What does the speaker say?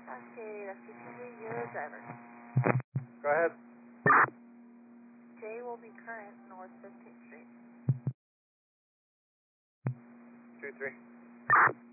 Okay, that's CTV, you're the driver. Go ahead. J will be current north 15th Street. 2-3.